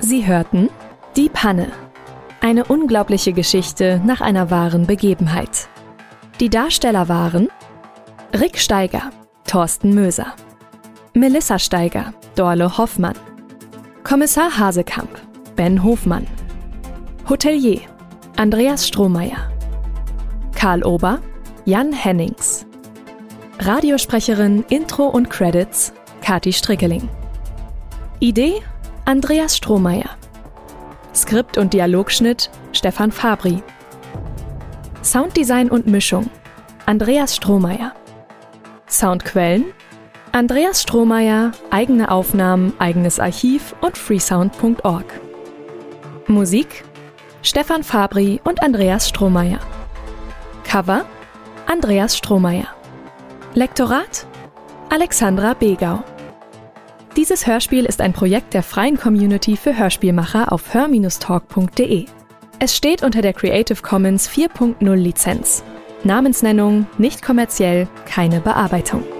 Sie hörten Die Panne. Eine unglaubliche Geschichte nach einer wahren Begebenheit. Die Darsteller waren Rick Steiger, Thorsten Möser, Melissa Steiger, Dorle Hoffmann, Kommissar Hasekamp, Ben Hofmann, Hotelier, Andreas Strohmeier, Karl Ober, Jan Hennings, Radiosprecherin, Intro und Credits, Kati Strickeling. Idee, Andreas Strohmeier. Skript und Dialogschnitt, Stefan Fabri. Sounddesign und Mischung, Andreas Strohmeier. Soundquellen, Andreas Strohmeier, eigene Aufnahmen, eigenes Archiv und freesound.org. Musik, Stefan Fabri und Andreas Strohmeier. Cover, Andreas Strohmeier. Lektorat, Alexandra Begau. Dieses Hörspiel ist ein Projekt der freien Community für Hörspielmacher auf hör-talk.de. Es steht unter der Creative Commons 4.0 Lizenz. Namensnennung, nicht kommerziell, keine Bearbeitung.